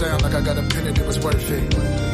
sound like I got a penny that was worth it.